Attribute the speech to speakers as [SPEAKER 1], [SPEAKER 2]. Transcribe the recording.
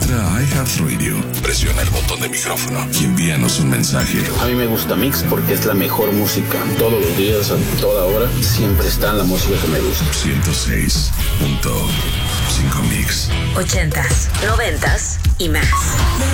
[SPEAKER 1] Entra a iHeartRadio, presiona el botón de micrófono y envíanos un mensaje.
[SPEAKER 2] A mí me gusta Mix porque es la mejor música. Todos los días, a toda hora, siempre está la música que me gusta.
[SPEAKER 1] 106.5 Mix.
[SPEAKER 3] 80s, 90s y más.